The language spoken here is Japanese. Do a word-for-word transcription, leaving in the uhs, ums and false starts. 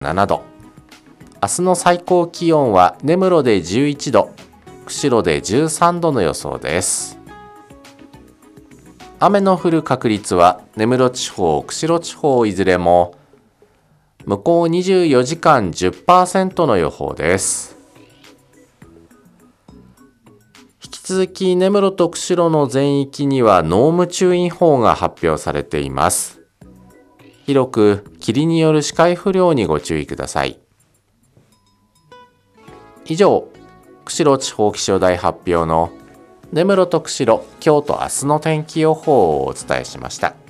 ななど。明日の最高気温は根室でじゅういちど、釧路でじゅうさんどの予想です。雨の降る確率は根室地方、釧路地方いずれも向こうにじゅうよじかん じゅっパーセント の予報です。引き続き根室と釧路の全域には濃霧注意報が発表されています。広く霧による視界不良にご注意ください。以上、釧路地方気象台発表の根室と釧路、今日と明日の天気予報をお伝えしました。